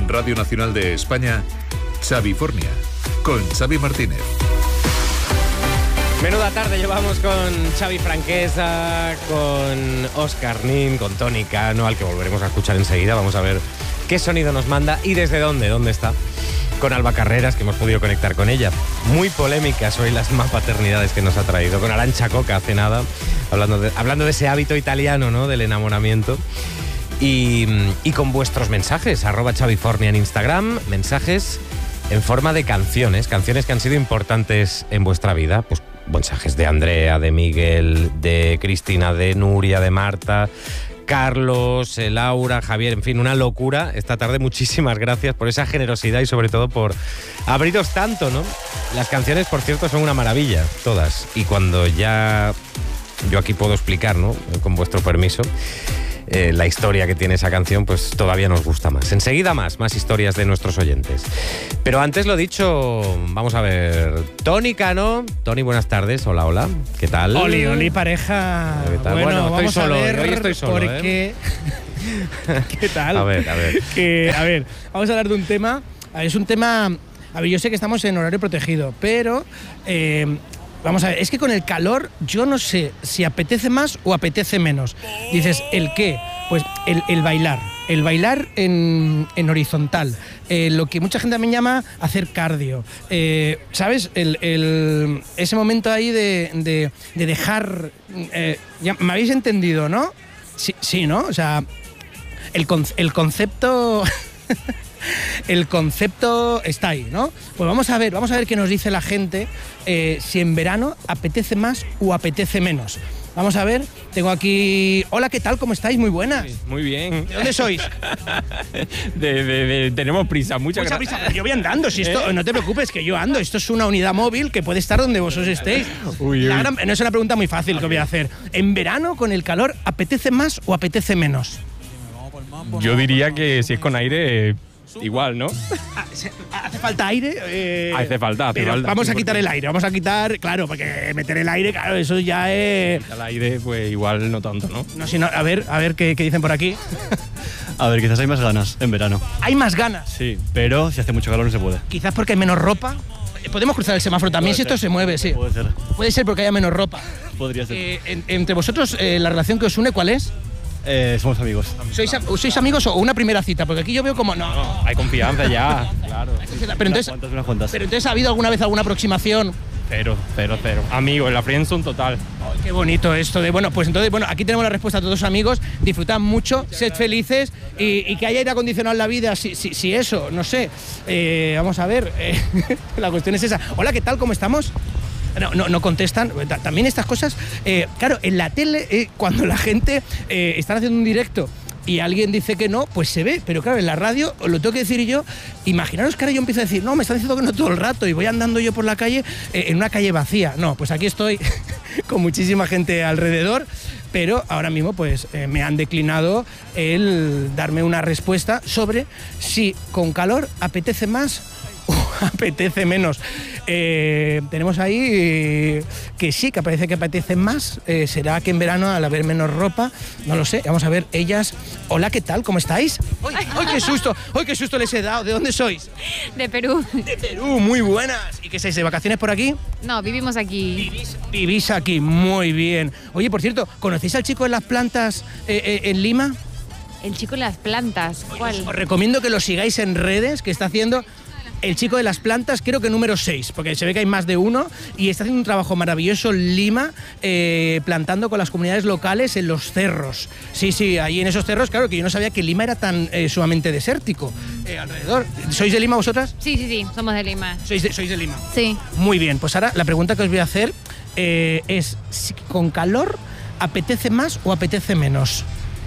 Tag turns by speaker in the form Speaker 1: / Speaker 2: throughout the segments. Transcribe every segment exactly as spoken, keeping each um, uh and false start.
Speaker 1: En Radio Nacional de España, Xavifornia, con Xavi Martínez.
Speaker 2: Menuda tarde llevamos con Xavi Franquesa, con Óscar Nin, con Toni Cano, al que volveremos a escuchar enseguida. Vamos a ver qué sonido nos manda y desde dónde, dónde está. Con Alba Carreras, que hemos podido conectar con ella. Muy polémicas hoy las más paternidades que nos ha traído. Con Arantxa Coca hace nada, hablando de, hablando de ese hábito italiano, ¿no?, del enamoramiento. Y, y con vuestros mensajes, arroba Xavifornia en Instagram, mensajes en forma de canciones, canciones que han sido importantes en vuestra vida, pues mensajes de Andrea, de Miguel, de Cristina, de Nuria, de Marta, Carlos, Laura, Javier, en fin, una locura esta tarde. Muchísimas gracias por esa generosidad y sobre todo por abriros tanto, ¿no? Las canciones, por cierto, son una maravilla, todas. Y cuando ya yo aquí puedo explicar, ¿no?, con vuestro permiso, Eh, la historia que tiene esa canción, pues todavía nos gusta más. Enseguida más, más historias de nuestros oyentes. Pero antes lo dicho, vamos a ver. Toni Cano. Toni, buenas tardes. Hola, hola. ¿Qué tal?
Speaker 3: Oli, oli, pareja.
Speaker 2: ¿Qué tal?
Speaker 3: Bueno,
Speaker 2: bueno estoy
Speaker 3: vamos
Speaker 2: solo.
Speaker 3: a ver
Speaker 2: Hoy estoy solo,
Speaker 3: porque...
Speaker 2: ¿eh?
Speaker 3: ¿Qué tal?
Speaker 2: A ver, a ver.
Speaker 3: Que, a ver, vamos a hablar de un tema. A ver, es un tema... A ver, yo sé que estamos en horario protegido, pero... Eh, Vamos a ver, es que con el calor yo no sé si apetece más o apetece menos. Dices, ¿el qué? Pues el, el bailar. El bailar en, en horizontal. Eh, lo que mucha gente también llama hacer cardio. Eh, ¿Sabes? El, el, ese momento ahí de, de, de dejar... Eh, ya, ¿me habéis entendido, no? Sí, sí, ¿no? O sea, el, con, el concepto... El concepto está ahí, ¿no? Pues vamos a ver, vamos a ver qué nos dice la gente, eh, si en verano apetece más o apetece menos. Vamos a ver, tengo aquí... Hola, ¿qué tal? ¿Cómo estáis? Muy buenas.
Speaker 2: Sí, muy bien.
Speaker 3: ¿De dónde sois?
Speaker 2: de, de, de, tenemos prisa, mucha,
Speaker 3: mucha
Speaker 2: prisa.
Speaker 3: Yo voy andando, si esto, ¿Eh? No te preocupes, que yo ando. Esto es una unidad móvil que puede estar donde vosotros estéis. Uy, uy. La gran, no es una pregunta muy fácil que voy a hacer. ¿En verano, con el calor, apetece más o apetece menos?
Speaker 4: Yo diría que si es con aire... Igual, ¿no?
Speaker 3: ¿Hace falta aire? Eh,
Speaker 4: hace falta, hace
Speaker 3: pero
Speaker 4: falta.
Speaker 3: Vamos a quitar el aire, vamos a quitar, claro, porque meter el aire, claro, eso ya es...
Speaker 4: El aire, pues igual no tanto, ¿no?
Speaker 3: No, sino, a ver, a ver qué, qué dicen por aquí.
Speaker 5: A ver, quizás hay más ganas en verano.
Speaker 3: ¿Hay más ganas?
Speaker 5: Sí, pero si hace mucho calor no se puede.
Speaker 3: Quizás porque hay menos ropa. Podemos cruzar el semáforo también
Speaker 5: Puede
Speaker 3: si esto
Speaker 5: ser.
Speaker 3: se mueve, sí.
Speaker 5: Puede ser.
Speaker 3: Puede ser porque haya menos ropa.
Speaker 5: Podría ser.
Speaker 3: Eh, en, entre vosotros, eh, la relación que os une, ¿cuál es?
Speaker 5: Eh, somos amigos.
Speaker 3: ¿Sois, ¿Sois amigos o una primera cita? Porque aquí yo veo como... No,
Speaker 4: No, hay confianza ya, claro.
Speaker 3: Pero entonces,
Speaker 5: unas cuantas, unas cuantas.
Speaker 3: pero entonces, ¿ha habido alguna vez alguna aproximación?
Speaker 4: Cero, cero, cero. Amigos, la friendzone total.
Speaker 3: Oh, qué bonito esto de... Bueno, pues entonces, bueno, aquí tenemos la respuesta a todos los amigos. Disfrutad mucho, sed felices y, y que haya aire acondicionado en la vida, si, si, si eso, no sé. Eh, vamos a ver, eh, la cuestión es esa. Hola, ¿qué tal? ¿Cómo estamos? No, no, no contestan. También estas cosas, eh, claro, en la tele, eh, cuando la gente eh, está haciendo un directo y alguien dice que no, pues se ve. Pero claro, en la radio, os lo tengo que decir yo, imaginaros que ahora yo empiezo a decir, no, me están diciendo que no todo el rato y voy andando yo por la calle, eh, en una calle vacía. No, pues aquí estoy con muchísima gente alrededor, pero ahora mismo pues eh, me han declinado el darme una respuesta sobre si con calor apetece más o apetece menos. Eh, tenemos ahí eh, que sí, que parece que apetece más. Eh, ¿Será que en verano, al haber menos ropa? No lo sé. Vamos a ver, ellas... Hola, ¿qué tal? ¿Cómo estáis? ¡Ay, ay qué susto! ¡Ay, qué susto les he dado! ¿De dónde sois?
Speaker 6: De Perú.
Speaker 3: De Perú, muy buenas. ¿Y qué estáis, de vacaciones por aquí?
Speaker 6: No, vivimos aquí.
Speaker 3: Vivís, vivís aquí, muy bien. Oye, por cierto, ¿conocéis al chico de las plantas eh, eh, en Lima?
Speaker 6: El chico de las plantas. ¿Cuál?
Speaker 3: Os, os recomiendo que lo sigáis en redes, que está haciendo... El chico de las plantas, creo que número seis, porque se ve que hay más de uno, y está haciendo un trabajo maravilloso en Lima, eh, plantando con las comunidades locales en los cerros. Sí, sí, ahí en esos cerros, claro, que yo no sabía que Lima era tan eh, sumamente desértico eh, alrededor. ¿Sois de Lima vosotras?
Speaker 6: Sí, sí, sí, somos de Lima.
Speaker 3: ¿Sois de, sois de Lima?
Speaker 6: Sí.
Speaker 3: Muy bien, pues ahora la pregunta que os voy a hacer eh, es, si ¿con calor apetece más o apetece menos?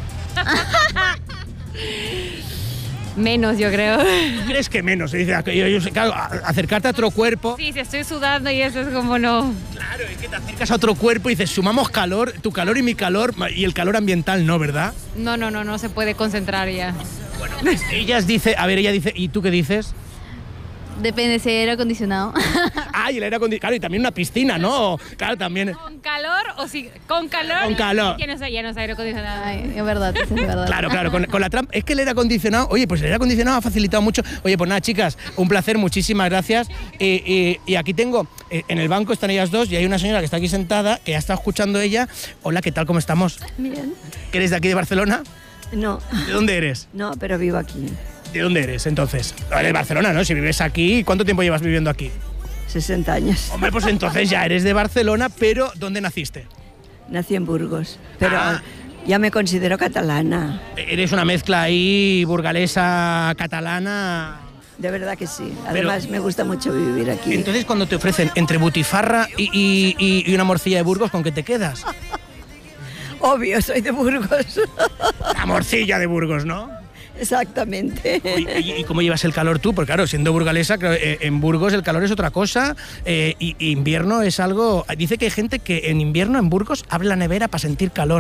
Speaker 6: Menos, yo creo.
Speaker 3: ¿Crees que menos? Se dice, yo, yo, claro, acercarte a otro cuerpo.
Speaker 6: Sí, si estoy sudando y eso es como no.
Speaker 3: Claro, es que te acercas a otro cuerpo y dices, sumamos calor, tu calor y mi calor, y el calor ambiental no, ¿verdad?
Speaker 6: No, no, no, no se puede concentrar ya.
Speaker 3: Bueno, pues ellas dice, a ver, ella dice, ¿y tú qué dices?
Speaker 7: Depende si hay aire acondicionado.
Speaker 3: Ah, Ah, y el aire acondicionado. Claro, y también una piscina, ¿no? Claro, también.
Speaker 6: ¿Con calor o si con calor?
Speaker 3: Con calor.
Speaker 6: Ya no sé, ya no sé aire acondicionado.
Speaker 7: Ay, es verdad, es verdad.
Speaker 3: Claro, claro, con, con la trampa. Es que el aire acondicionado, oye, pues el aire acondicionado ha facilitado mucho. Oye, pues nada, chicas, un placer, muchísimas gracias. Eh, eh, y aquí tengo, eh, en el banco están ellas dos y hay una señora que está aquí sentada, que ya está escuchando ella. Hola, ¿qué tal? ¿Cómo estamos?
Speaker 7: Bien.
Speaker 3: ¿Que eres de aquí de Barcelona?
Speaker 7: No,
Speaker 3: ¿De dónde eres?
Speaker 7: no, pero vivo aquí.
Speaker 3: ¿De dónde eres, entonces? Eres de Barcelona, ¿no? Si vives aquí, ¿cuánto tiempo llevas viviendo aquí?
Speaker 7: sesenta años.
Speaker 3: Hombre, pues entonces ya eres de Barcelona, pero ¿dónde naciste?
Speaker 7: Nací en Burgos, pero
Speaker 3: Ah.
Speaker 7: ya me considero catalana.
Speaker 3: Eres una mezcla ahí burgalesa, catalana.
Speaker 7: De verdad que sí. Además,
Speaker 3: Pero-
Speaker 7: me gusta mucho vivir aquí.
Speaker 3: Entonces, cuando te ofrecen entre butifarra y, y- y- y una morcilla de Burgos, ¿con qué te quedas?
Speaker 7: Obvio, soy de Burgos.
Speaker 3: La morcilla de Burgos, ¿no?
Speaker 7: Exactamente.
Speaker 3: Oye, ¿Y, y cómo llevas el calor tú? Porque claro, siendo burgalesa, claro, eh, en Burgos el calor es otra cosa, eh, y, y invierno es algo... Dice que hay gente que en invierno en Burgos abre la nevera para sentir calor.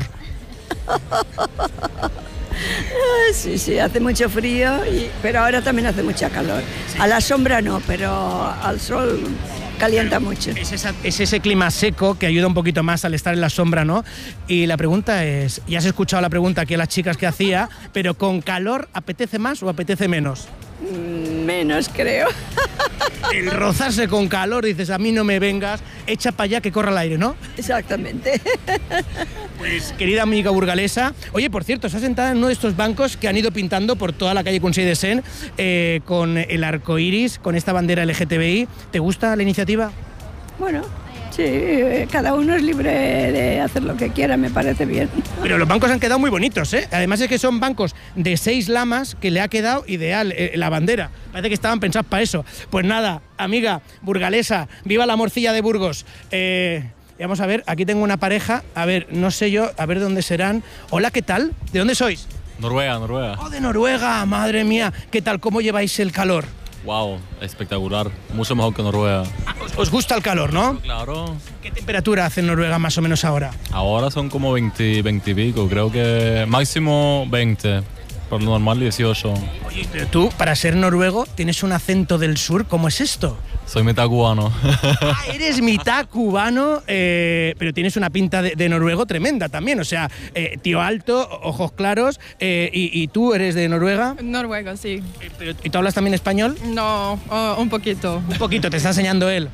Speaker 7: Ah, sí, sí, hace mucho frío, y- pero ahora también hace mucha calor. A la sombra no, pero al sol calienta mucho.
Speaker 3: Es, esa- es ese clima seco que ayuda un poquito más al estar en la sombra, ¿no? Y la pregunta es, ya has escuchado la pregunta aquí a las chicas que hacía, pero ¿con calor apetece más o apetece menos?
Speaker 7: Mm, Menos, creo.
Speaker 3: El rozarse con calor, dices, a mí no me vengas, echa para allá que corra el aire, ¿no?
Speaker 7: Exactamente.
Speaker 3: Pues, querida amiga burgalesa, oye, por cierto, estás sentada en uno de estos bancos que han ido pintando por toda la calle Consell de Cent, eh, con el arco iris, con esta bandera L G T B I. ¿Te gusta la iniciativa?
Speaker 7: Bueno, sí, eh, cada uno es libre de hacer lo que quiera, me parece bien.
Speaker 3: Pero los bancos han quedado muy bonitos, ¿eh? Además es que son bancos de seis lamas que le ha quedado ideal eh, la bandera. Parece que estaban pensados para eso. Pues nada, amiga burgalesa, viva la morcilla de Burgos. Eh, y vamos a ver, aquí tengo una pareja, a ver, no sé yo, a ver dónde serán. Hola, ¿qué tal? ¿De dónde sois?
Speaker 8: Noruega, Noruega.
Speaker 3: Oh, de Noruega, madre mía. ¿Qué tal? ¿Cómo lleváis el calor?
Speaker 8: Wow, espectacular. Mucho mejor que Noruega.
Speaker 3: ¿Os, os gusta el calor, no?
Speaker 8: Claro.
Speaker 3: ¿Qué temperatura hace en Noruega más o menos ahora?
Speaker 8: Ahora son como veinte, veinte y pico. Creo que máximo veinte. Por lo normal dieciocho.
Speaker 3: Oye, pero tú, para ser noruego, tienes un acento del sur. ¿Cómo es esto?
Speaker 8: Soy mitad cubano.
Speaker 3: Ah, eres mitad cubano, eh, pero tienes una pinta de, de noruego tremenda también. O sea, eh, tío alto, ojos claros. eh, y, y tú eres de Noruega.
Speaker 9: Noruega, sí.
Speaker 3: Eh, pero- ¿Y tú hablas también español?
Speaker 9: No, oh, un poquito.
Speaker 3: Un poquito, te está enseñando él.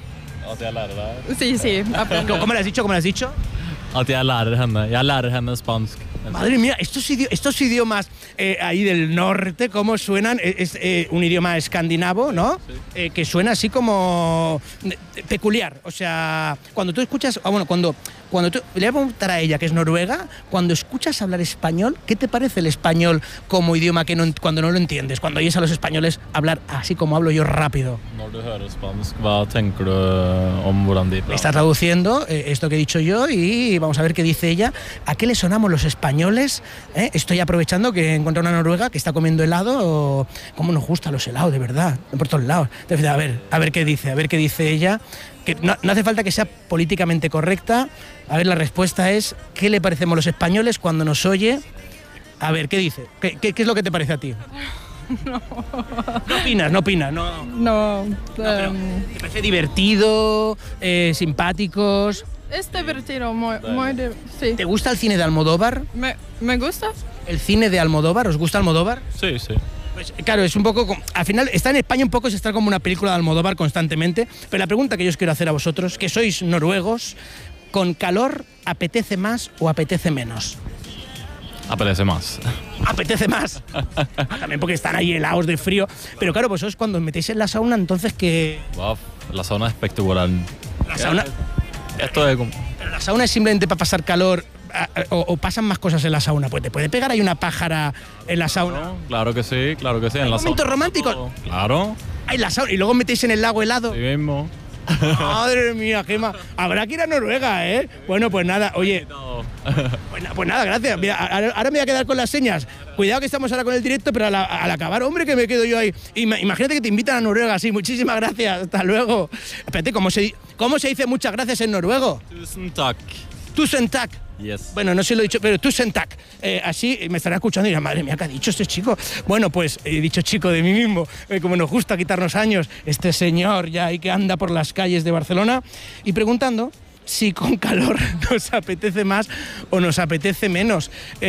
Speaker 9: Sí, sí, aprendo.
Speaker 3: ¿Cómo le has dicho? ¿Cómo le has dicho?
Speaker 8: At jeg lærer henne. Jeg lærer henne spansk.
Speaker 3: Madre mía, estos, idi- estos idiomas eh, ahí del norte, ¿cómo suenan? Es, es, eh, un idioma escandinavo, ¿no? Eh, que suena así como eh, peculiar. O sea, cuando tú escuchas, ah, bueno, cuando, cuando tú, le voy a preguntar a ella, que es noruega, cuando escuchas hablar español, ¿qué te parece el español como idioma que no, ent- cuando no lo entiendes? Cuando oyes a los españoles hablar así como hablo yo rápido.
Speaker 8: Når du hører spansk, hva tenker du om hvordan de
Speaker 3: Está
Speaker 8: prater?
Speaker 3: traduciendo eh, esto que he dicho yo y vamos a ver qué dice ella. ¿A qué le sonamos los españoles? ¿Eh? Estoy aprovechando que encontré una noruega que está comiendo helado. O... ¿Cómo nos gustan los helados, de verdad? Por todos lados. Entonces, a ver, a ver qué dice, a ver qué dice ella. Que no, no hace falta que sea políticamente correcta. A ver, la respuesta es, ¿qué le parecemos los españoles cuando nos oye? A ver, ¿qué dice? ¿Qué, qué, qué es lo que te parece a ti? No. No opinas, no opinas, no.
Speaker 9: No,
Speaker 3: No, pero
Speaker 9: em,
Speaker 3: ¿te parece divertido, eh, simpáticos?
Speaker 9: es divertido, muy, muy di- sí.
Speaker 3: ¿Te gusta el cine de Almodóvar?
Speaker 9: Me, me gusta.
Speaker 3: ¿El cine de Almodóvar? ¿Os gusta Almodóvar?
Speaker 8: Sí, sí.
Speaker 3: Pues claro, es un poco... como- al final, está en España un poco, es estar como una película de Almodóvar constantemente, pero la pregunta que yo os quiero hacer a vosotros, que sois noruegos, ¿con calor apetece más o apetece menos?
Speaker 8: Apetece más.
Speaker 3: Apetece más. Ah, también porque están ahí helados de frío. Pero claro, vosotros cuando os metéis en la sauna, entonces que...
Speaker 8: Wow, la sauna es espectacular.
Speaker 3: La sauna...
Speaker 8: Esto es como...
Speaker 3: Pero la sauna es simplemente para pasar calor, a- a- o, o pasan más cosas en la sauna. Pues te puede pegar ahí una pájara en la sauna.
Speaker 8: No, claro que sí, claro que sí. En la
Speaker 3: momentos
Speaker 8: sauna
Speaker 3: románticos?
Speaker 8: todo. Claro,
Speaker 3: Ay, la sauna. Y luego metéis en el lago helado.
Speaker 8: sí mismo.
Speaker 3: Madre mía, Gemma. Habrá que ir a Noruega, ¿eh? Bueno, pues nada, oye,
Speaker 8: Todo.
Speaker 3: pues, na- pues nada, gracias. Mira, ahora, ahora me voy a quedar con las señas. Cuidado que estamos ahora con el directo, pero al, al acabar, hombre, que me quedo yo ahí. Ima- Imagínate que te invitan a Noruega, sí. Muchísimas gracias. Hasta luego. Espérate, ¿cómo se, di- ¿cómo se dice muchas gracias en noruego?
Speaker 8: Tusen takk.
Speaker 3: Tusen tak.
Speaker 5: Yes.
Speaker 3: Bueno, no se lo he dicho, pero tú Sentak. Eh, así me estará escuchando y dirá, madre mía, ¿qué ha dicho este chico? Bueno, pues he dicho chico de mí mismo, eh, como nos gusta quitarnos años, este señor ya ahí que anda por las calles de Barcelona y preguntando si con calor nos apetece más o nos apetece menos.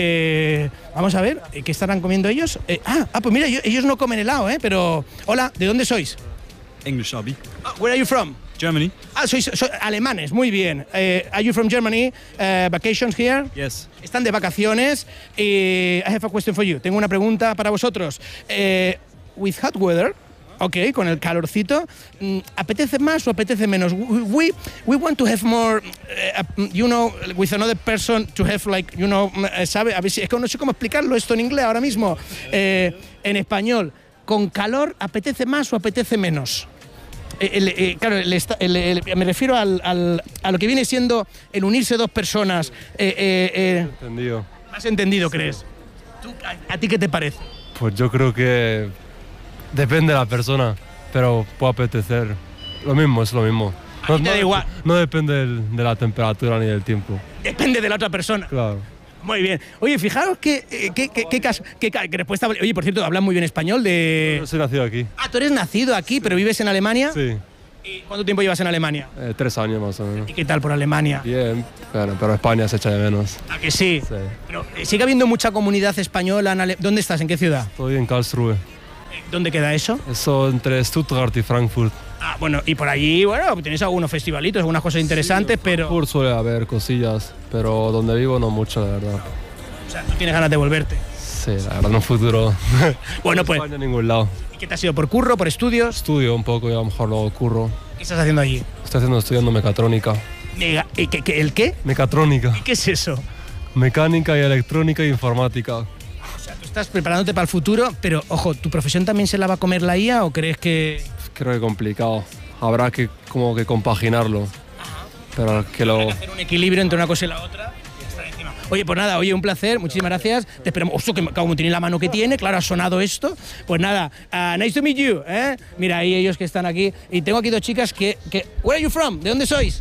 Speaker 3: Eh, vamos a ver, ¿qué estarán comiendo ellos? Eh, ah, ah, pues mira, ellos, ellos no comen helado, ¿eh? Pero, hola, ¿de dónde sois?
Speaker 5: English, Abi.
Speaker 3: Oh, where are you from?
Speaker 5: Germany.
Speaker 3: Ah, sois, sois alemanes, muy bien. Eh, are you from Germany? Uh, vacations here?
Speaker 5: Yes.
Speaker 3: Están de vacaciones. Eh, I have a question for you. Tengo una pregunta para vosotros. Eh, with hot weather, ok, con el calorcito, ¿apetece más o apetece menos? We, we want to have more, uh, you know, with another person to have like, you know, ¿sabe? A ver si, es que no sé cómo explicarlo esto en inglés ahora mismo. Eh, en español, ¿con calor apetece más o apetece menos? El, el, claro, el, el, el, me refiero al, al, a lo que viene siendo el unirse dos personas. Eh, eh, eh,
Speaker 10: Entendido.
Speaker 3: ¿Más entendido, crees? ¿Tú, a, ¿A ti qué te parece?
Speaker 10: Pues yo creo que depende de la persona, pero puede apetecer. Lo mismo, es lo mismo.
Speaker 3: A
Speaker 10: No,
Speaker 3: ti te
Speaker 10: no,
Speaker 3: da igual.
Speaker 10: no depende del- de la temperatura ni del tiempo.
Speaker 3: Depende de la otra persona.
Speaker 10: Claro.
Speaker 3: Muy bien. Oye, fijaros qué eh, qué, qué, qué, cas- qué ca- qué respuesta. Oye, por cierto, hablas muy bien español de.
Speaker 10: Yo soy nacido aquí.
Speaker 3: Ah, tú eres nacido aquí, pero vives en Alemania.
Speaker 10: Sí,
Speaker 3: ¿Y cuánto tiempo llevas en Alemania?
Speaker 10: eh, tres años más o menos.
Speaker 3: ¿Y qué tal por Alemania?
Speaker 10: Bien, bueno, pero España se echa de menos.
Speaker 3: ¿A que sí?
Speaker 10: Sí.
Speaker 3: Pero, eh, ¿sigue habiendo mucha comunidad española en Ale- ¿Dónde estás? ¿En qué ciudad?
Speaker 10: Estoy en Karlsruhe.
Speaker 3: ¿Dónde queda eso?
Speaker 10: Eso entre Stuttgart y Frankfurt.
Speaker 3: Ah, bueno, y por allí, bueno, tenéis algunos festivalitos, algunas cosas interesantes, pero.
Speaker 10: Frankfurt suele haber cosillas, pero donde vivo no mucho, la verdad.
Speaker 3: O sea, tú tienes ganas de volverte.
Speaker 10: Sí, la verdad, en un futuro.
Speaker 3: Bueno,
Speaker 10: En
Speaker 3: pues.
Speaker 10: España en ningún lado.
Speaker 3: ¿Y qué te ha sido? ¿Por curro, por estudios?
Speaker 10: Estudio un poco y a lo mejor luego curro.
Speaker 3: ¿Qué estás haciendo allí?
Speaker 10: Estoy haciendo, estudiando mecatrónica.
Speaker 3: Mega- ¿y qué- qué- ¿El qué?
Speaker 10: Mecatrónica.
Speaker 3: ¿Y qué es eso?
Speaker 10: Mecánica y electrónica e informática.
Speaker 3: O sea, tú estás preparándote para el futuro, pero ojo, ¿tu profesión también se la va a comer la I A o crees que.?
Speaker 10: Creo que complicado. Habrá que como que compaginarlo. Pero que lo...
Speaker 3: hacer un equilibrio entre una cosa y la otra y estar encima. Oye, pues nada, oye, un placer, muchísimas gracias. Te esperamos. Oso, que como tiene la mano que tiene, claro, ha sonado esto. Pues nada, uh, nice to meet you, ¿eh? Mira, ahí ellos que están aquí. Y tengo aquí dos chicas que, que... Where are you from? ¿De dónde sois?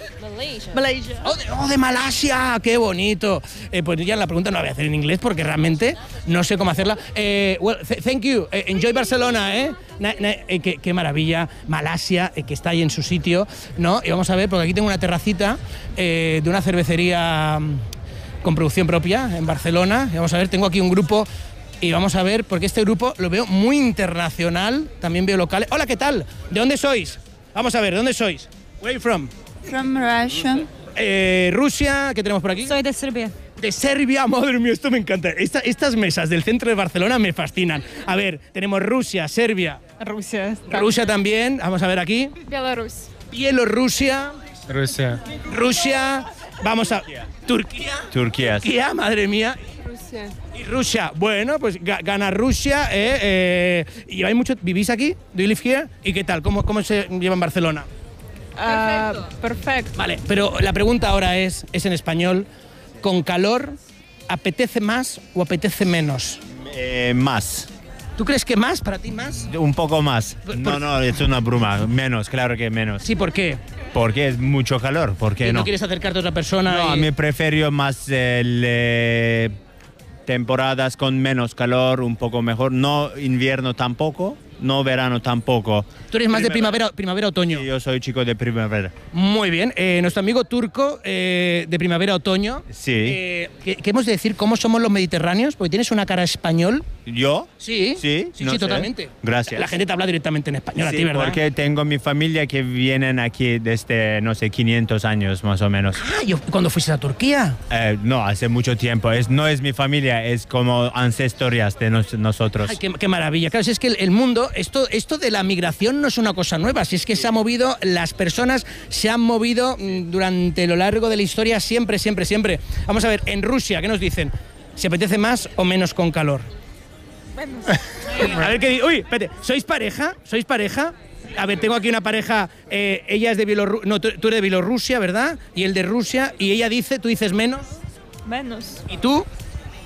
Speaker 9: Malaysia.
Speaker 3: Oh, de, oh, de Malasia, qué bonito. Eh, pues ya la pregunta no la voy a hacer en inglés porque realmente no sé cómo hacerla. Eh, well, th- thank you. Eh, enjoy Barcelona, ¿eh? Na- na- eh, qué, qué maravilla. Malasia, eh, que está ahí en su sitio, ¿no? Y vamos a ver, porque aquí tengo una terracita eh, de una cervecería mm, con producción propia en Barcelona. Y vamos a ver, tengo aquí un grupo. Y vamos a ver, porque este grupo lo veo muy internacional. También veo locales. Hola, ¿qué tal? ¿De dónde sois? Vamos a ver, ¿de dónde sois? Where are you from?
Speaker 9: From Russia.
Speaker 3: Eh, Rusia, ¿qué tenemos por aquí?
Speaker 6: Soy de Serbia.
Speaker 3: De Serbia, madre mía, esto me encanta. Esta- estas mesas del centro de Barcelona me fascinan. A ver, tenemos Rusia, Serbia,
Speaker 9: Rusia.
Speaker 3: Rusia también, vamos a ver aquí,
Speaker 9: Belarus.
Speaker 3: Bielorrusia,
Speaker 4: Rusia.
Speaker 3: Rusia, vamos a... Turquía,
Speaker 11: Turquía.
Speaker 3: Turquía, madre mía,
Speaker 9: Rusia.
Speaker 3: y Rusia. Bueno, pues ga- gana Rusia, eh, eh, y hay mucho... ¿Vivís aquí? ¿Do you live here? ¿Y qué tal? ¿Cómo, cómo se lleva en Barcelona?
Speaker 9: Perfecto. perfecto.
Speaker 3: Vale, pero la pregunta ahora es, es en español. ¿Con calor apetece más o apetece menos?
Speaker 11: Eh, más.
Speaker 3: ¿Tú crees que más? ¿Para ti más?
Speaker 11: Un poco más.
Speaker 3: Por-
Speaker 11: No,
Speaker 3: por-
Speaker 11: no, es una bruma. Menos, claro que menos.
Speaker 3: Sí, ¿por qué?
Speaker 11: Porque es mucho calor. ¿Por
Speaker 3: ¿Y
Speaker 11: qué
Speaker 3: no,
Speaker 11: no?
Speaker 3: quieres acercarte a otra persona?
Speaker 11: No, a
Speaker 3: y-
Speaker 11: mí prefiero más el, eh, temporadas con menos calor, un poco mejor. No invierno tampoco, no verano tampoco.
Speaker 3: Tú eres más de primavera, primavera otoño.
Speaker 11: Yo soy chico de primavera.
Speaker 3: Muy bien. Eh, nuestro amigo turco eh, de primavera otoño.
Speaker 11: Sí.
Speaker 3: Eh, ¿qué, qué hemos de decir? ¿Cómo somos los mediterráneos? Porque tienes una cara español.
Speaker 11: ¿Yo?
Speaker 3: Sí.
Speaker 11: Sí,
Speaker 3: Sí,
Speaker 11: no
Speaker 3: sí,
Speaker 11: sé.
Speaker 3: totalmente.
Speaker 11: Gracias.
Speaker 3: La gente te habla directamente en español
Speaker 11: Sí,
Speaker 3: a ti, ¿verdad?
Speaker 11: porque tengo mi familia que vienen aquí desde, no sé, quinientos años más o menos.
Speaker 3: Ah, yo, ¿cuándo fuiste a Turquía?
Speaker 11: Eh, no, hace mucho tiempo. Es, no es mi familia, es como ancestorias de nos- nosotros.
Speaker 3: Ay, qué, qué maravilla. Claro, si es que el, el mundo, esto, esto de la migración no es una cosa nueva. Si es que se ha movido, las personas se han movido mm, durante lo largo de la historia siempre, siempre, siempre. Vamos a ver, en Rusia, ¿qué nos dicen? ¿Se apetece más o menos con calor? A ver qué di- Uy, espérate, ¿sois pareja? ¿Sois pareja? A ver, tengo aquí una pareja, eh, ella es de Bielorrusia, no, tú, tú eres de Bielorrusia, ¿verdad? Y él de Rusia, y ella dice, tú dices menos,
Speaker 9: Menos.
Speaker 3: ¿y tú?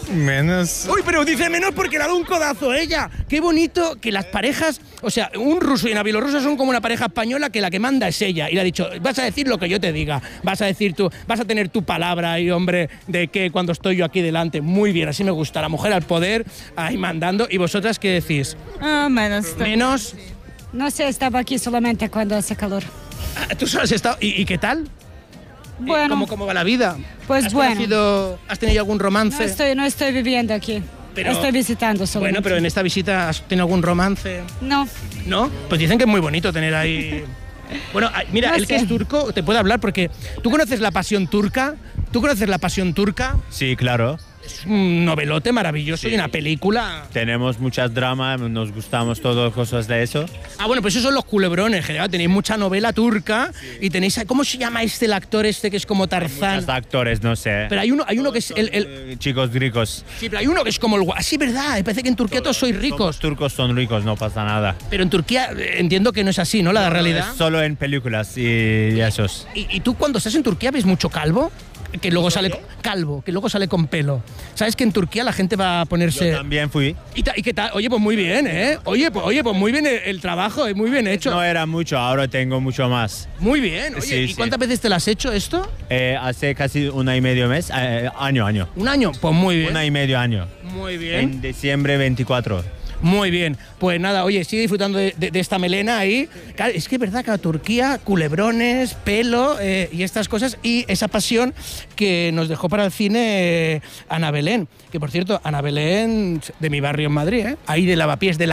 Speaker 12: Menos.
Speaker 3: Uy, pero dice menos porque le ha dado un codazo a ella. Qué bonito que las parejas, o sea, un ruso y una bielorrusa son como una pareja española que la que manda es ella. Y le ha dicho, vas a decir lo que yo te diga, vas a decir tú, vas a tener tu palabra y hombre, de que cuando estoy yo aquí delante, muy bien, así me gusta, la mujer al poder, ahí mandando. ¿Y vosotras qué decís?
Speaker 9: Ah, menos.
Speaker 3: Menos.
Speaker 13: No sé, estaba aquí solamente cuando hace calor.
Speaker 3: Ah, ¿Tú solo has estado? ¿Y, y qué tal?
Speaker 13: Bueno.
Speaker 3: ¿Cómo, ¿Cómo va la vida?
Speaker 13: Pues
Speaker 3: ¿Has
Speaker 13: bueno.
Speaker 3: conocido- ¿Has tenido algún romance?
Speaker 13: No estoy, no estoy viviendo aquí.
Speaker 3: Pero-
Speaker 13: estoy visitando solamente.
Speaker 3: Bueno, pero en esta visita has tenido algún romance.
Speaker 13: No.
Speaker 3: ¿No? Pues dicen que es muy bonito tener ahí. Bueno, ay, mira,
Speaker 13: No
Speaker 3: el que
Speaker 13: sé.
Speaker 3: es turco te puede hablar porque tú conoces La Pasión Turca. ¿Tú conoces La Pasión Turca?
Speaker 11: Sí, claro.
Speaker 3: Es un novelote maravilloso
Speaker 11: Sí.
Speaker 3: y una película.
Speaker 11: Tenemos muchas dramas, nos gustamos todas cosas de eso.
Speaker 3: Ah, bueno, pues esos son los culebrones, general. Tenéis mucha novela turca y tenéis. ¿Cómo se llama este el actor este que es como Tarzán?
Speaker 11: Muchos actores, no sé.
Speaker 3: Pero hay uno, hay uno que es el, el-
Speaker 11: Eh, Chicos ricos.
Speaker 3: sí, pero hay uno que es como el gua- sí, verdad. Me parece que en Turquía todos sois ricos.
Speaker 11: Los turcos son ricos, no pasa nada.
Speaker 3: Pero en Turquía eh, entiendo que no es así, ¿no? La realidad.
Speaker 11: Es solo en películas y, y esos.
Speaker 3: ¿Y, y tú cuando estás en Turquía ves mucho calvo? Que luego sale con- calvo, que luego sale con pelo. ¿Sabes que en Turquía la gente va a ponerse...
Speaker 11: Yo también fui.
Speaker 3: ¿Y, ta- y qué tal? Oye, pues muy bien, ¿eh? Oye, pues, oye, pues muy bien el, el trabajo, es muy bien hecho.
Speaker 11: No era mucho, ahora tengo mucho más.
Speaker 3: Muy bien. Oye,
Speaker 11: Sí,
Speaker 3: ¿y
Speaker 11: sí.
Speaker 3: cuántas veces te lo has hecho esto?
Speaker 11: Eh, hace casi una y medio mes, eh, año, año.
Speaker 3: ¿Un año? Pues muy bien.
Speaker 11: Una y medio año.
Speaker 3: Muy bien.
Speaker 11: En diciembre veinticuatro.
Speaker 3: Muy bien. Pues nada, oye, sigue disfrutando de, de- de esta melena ahí. Claro, es que es verdad que a Turquía, culebrones, pelo eh, y estas cosas, y esa pasión que nos dejó para el cine eh, Ana Belén. Que por cierto, Ana Belén de mi barrio en Madrid, ¿eh? Ahí de Lavapiés de la